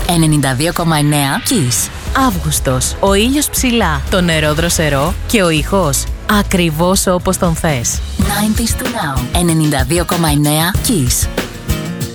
92,9 Kiss. Αύγουστος. Ο ήλιος ψηλά, το νερό δροσερό και ο ήχος ακριβώς όπως τον θες. 90s to now. 92,9 Kiss.